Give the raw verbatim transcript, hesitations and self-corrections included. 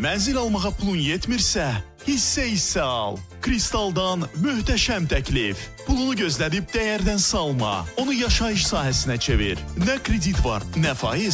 Mənzil almağa pulun yetmirsə, hissə-hissə al. Kristaldan möhtəşəm təklif. Pulunu gözlədib dəyərdən salma. Onu yaşayış sahəsinə çevir. Nə kredit var, nə faiz.